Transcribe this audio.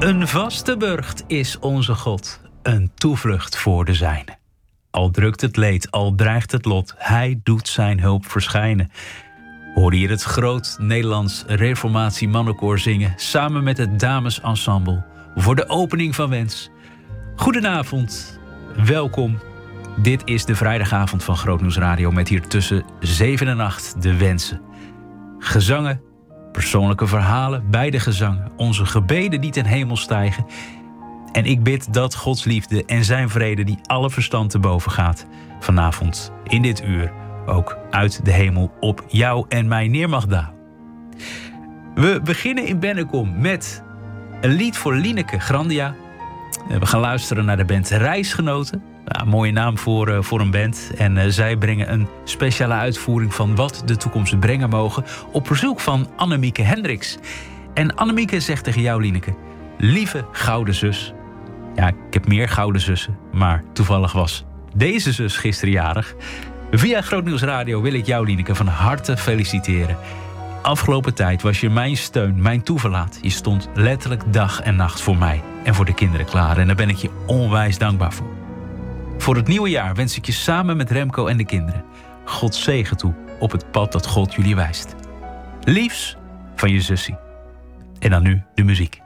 Een vaste burcht is onze God, een toevlucht voor de zijne. Al drukt het leed, al dreigt het lot, hij doet zijn hulp verschijnen. Hoorde je het groot Nederlands Reformatie Mannenkoor zingen, samen met het Damesensemble, voor de opening van Wens. Goedenavond, welkom. Dit is de vrijdagavond van Grootnieuws Radio met hier tussen 7 en 8 de wensen. Gezangen, persoonlijke verhalen bij de gezangen, onze gebeden die ten hemel stijgen. En ik bid dat Gods liefde en zijn vrede die alle verstand te boven gaat, vanavond in dit uur ook uit de hemel op jou en mij neer mag dalen. We beginnen in Bennekom met een lied voor Lieneke Grandia. We gaan luisteren naar de band Reisgenoten. Een mooie naam voor een band. En zij brengen een speciale uitvoering van Wat de toekomst brengen mogen op verzoek van Annemieke Hendricks. En Annemieke zegt tegen jou, Lieneke: lieve gouden zus. Ja, ik heb meer gouden zussen, maar toevallig was deze zus gisteren jarig. Via Grootnieuws Radio wil ik jou, Lieneke, van harte feliciteren. Afgelopen tijd was je mijn steun, mijn toeverlaat. Je stond letterlijk dag en nacht voor mij en voor de kinderen klaar. En daar ben ik je onwijs dankbaar voor. Voor het nieuwe jaar wens ik je samen met Remco en de kinderen God zegen toe op het pad dat God jullie wijst. Liefs van je zussie. En dan nu de muziek.